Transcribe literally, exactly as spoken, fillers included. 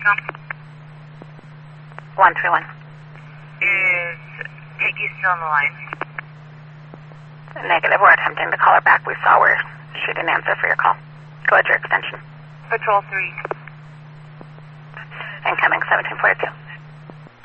Tom? one three one. Is Peggy still on the line? Negative. We're attempting to call her back. We saw her. She didn't answer for your call. Go ahead, your extension. Patrol three. Incoming seventeen forty-two.